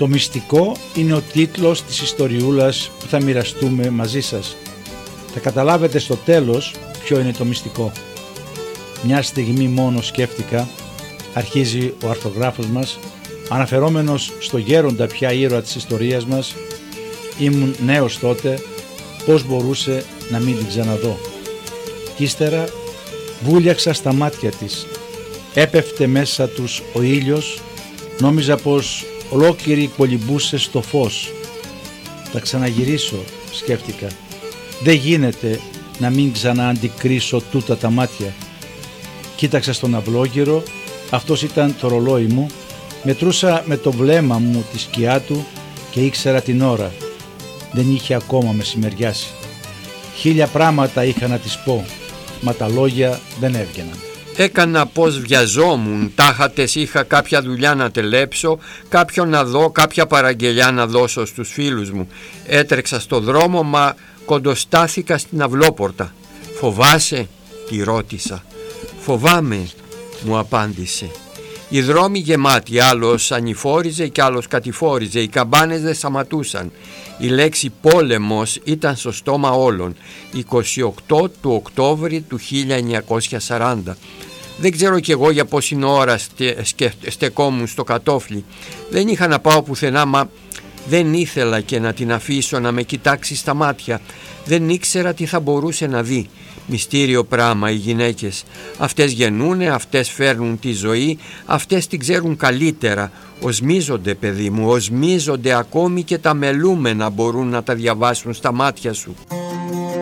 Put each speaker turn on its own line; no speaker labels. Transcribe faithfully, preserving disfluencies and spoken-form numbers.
Το μυστικό είναι ο τίτλος της ιστοριούλας που θα μοιραστούμε μαζί σας. Θα καταλάβετε στο τέλος ποιο είναι το μυστικό. Μια στιγμή μόνο σκέφτηκα, αρχίζει ο αρθογράφος μας, αναφερόμενος στο γέροντα πια ήρωα της ιστορίας μας. Ήμουν νέος τότε, πώς μπορούσε να μην την ξαναδώ. Κι ύστερα βούλιαξα στα μάτια της. Έπεφτε μέσα τους ο ήλιος, νόμιζα πως ολόκληρη κολυμπούσε στο φως. Θα ξαναγυρίσω, σκέφτηκα. Δεν γίνεται να μην ξανααντικρίσω τούτα τα μάτια. Κοίταξα στον αυλόγυρο, αυτός ήταν το ρολόι μου. Μετρούσα με το βλέμμα μου τη σκιά του και ήξερα την ώρα. Δεν είχε ακόμα μεσημεριάσει. Χίλια πράγματα είχα να της πω, μα τα λόγια δεν έβγαιναν.
Έκανα πως βιαζόμουν, τάχατες είχα κάποια δουλειά να τελέψω, κάποιον να δω, κάποια παραγγελιά να δώσω στους φίλους μου. Έτρεξα στο δρόμο, μα κοντοστάθηκα στην αυλόπορτα. «Φοβάσαι?» τη ρώτησα. «Φοβάμαι», μου απάντησε. Οι δρόμοι γεμάτοι, άλλος ανηφόριζε κι άλλος κατηφόριζε, οι καμπάνες δεν σταματούσαν. Η λέξη πόλεμος ήταν στο στόμα όλων. είκοσι οκτώ του Οκτώβρη του χίλια εννιακόσια σαράντα. Δεν ξέρω κι εγώ για πόση ώρα στε, σκε, στεκόμουν στο κατόφλι. Δεν είχα να πάω πουθενά, μα δεν ήθελα και να την αφήσω να με κοιτάξει στα μάτια. Δεν ήξερα τι θα μπορούσε να δει. Μυστήριο πράμα οι γυναίκες. Αυτές γεννούνε, αυτές φέρνουν τη ζωή, αυτές την ξέρουν καλύτερα. Οσμίζονται, παιδί μου, οσμίζονται, ακόμη και τα μελούμενα μπορούν να τα διαβάσουν στα μάτια σου.